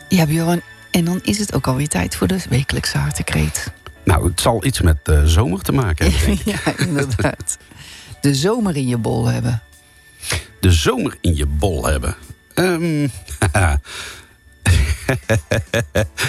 Ja, Bjorn. En dan is het ook alweer tijd voor de wekelijkse hartekreet. Nou, het zal iets met zomer te maken hebben, denk ik. Ja, inderdaad. De zomer in je bol hebben. De zomer in je bol hebben.